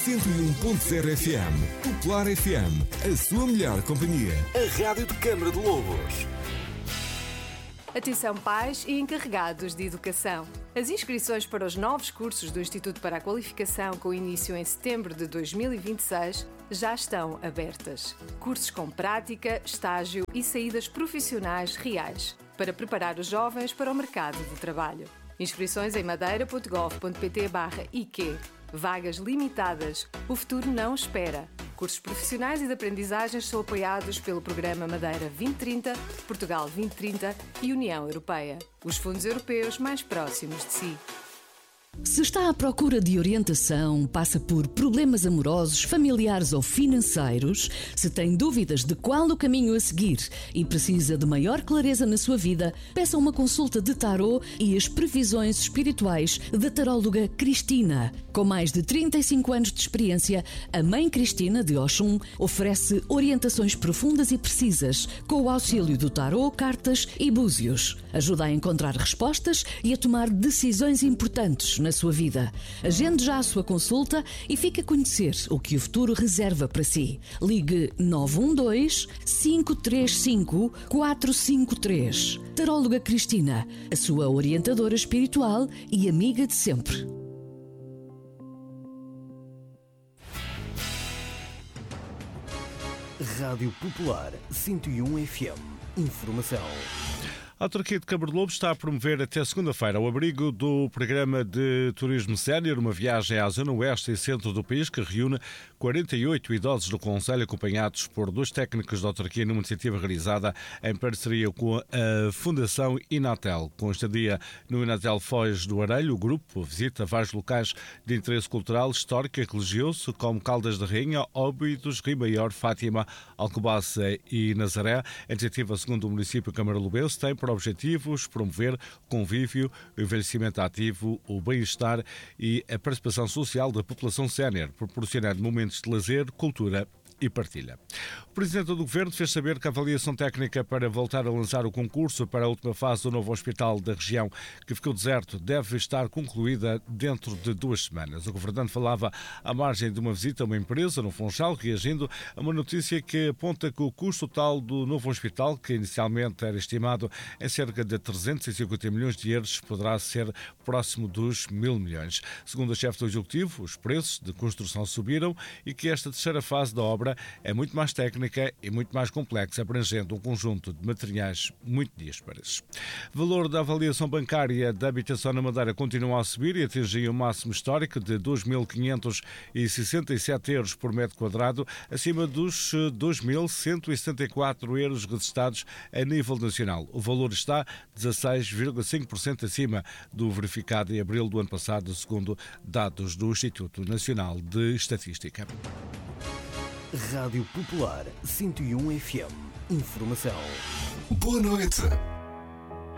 101.0 FM. Popular FM, a sua melhor companhia. A rádio de Câmara de Lobos. Atenção pais e encarregados de educação. As inscrições para os novos cursos do Instituto para a Qualificação, com início em setembro de 2026, já estão abertas. Cursos com prática, estágio e saídas profissionais reais, para preparar os jovens para o mercado de trabalho. Inscrições em madeira.gov.pt/IQ. Vagas limitadas. O futuro não espera. Cursos profissionais e de aprendizagens são apoiados pelo Programa Madeira 2030, Portugal 2030 e União Europeia. Os fundos europeus mais próximos de si. Se está à procura de orientação, passa por problemas amorosos, familiares ou financeiros, se tem dúvidas de qual o caminho a seguir e precisa de maior clareza na sua vida, peça uma consulta de tarô e as previsões espirituais da taróloga Cristina. Com mais de 35 anos de experiência, a Mãe Cristina de Oxum oferece orientações profundas e precisas, com o auxílio do tarô, cartas e búzios. Ajuda a encontrar respostas e a tomar decisões importantes na sua vida. Agende já a sua consulta e fique a conhecer o que o futuro reserva para si. Ligue 912-535-453. Taróloga Cristina, a sua orientadora espiritual e amiga de sempre. Rádio Popular 101 FM. Informação. A autarquia de Câmara de Lobos está a promover até segunda-feira o abrigo do programa de turismo sénior, uma viagem à zona oeste e centro do país que reúne 48 idosos do concelho, acompanhados por 2 técnicos da autarquia, numa iniciativa realizada em parceria com a Fundação Inatel. Com estadia no Inatel Foz do Arelho, o grupo visita vários locais de interesse cultural, histórico e religioso, como Caldas da Rainha, Óbidos, Rio Maior, Fátima, Alcobaça e Nazaré. A iniciativa, segundo o município camarolebense, tem por objetivos promover o convívio, o envelhecimento ativo, o bem-estar e a participação social da população sénior, proporcionando momentos de lazer, cultura e partilha. O Presidente do Governo fez saber que a avaliação técnica para voltar a lançar o concurso para a última fase do novo hospital da região, que ficou deserto, deve estar concluída dentro de 2 semanas. O Governante falava à margem de uma visita a uma empresa no Funchal, reagindo a uma notícia que aponta que o custo total do novo hospital, que inicialmente era estimado em cerca de 350 milhões de euros, poderá ser próximo dos 1.000 milhões. Segundo a chefe do Executivo, os preços de construção subiram e que esta terceira fase da obra é muito mais técnica e muito mais complexa, abrangendo um conjunto de materiais muito dispares. O valor da avaliação bancária da habitação na Madeira continua a subir e atingiu um máximo histórico de 2.567 euros por metro quadrado, acima dos 2.174 euros registados a nível nacional. O valor está 16,5% acima do verificado em abril do ano passado, segundo dados do Instituto Nacional de Estatística. Rádio Popular 101 FM. Informação. Boa noite.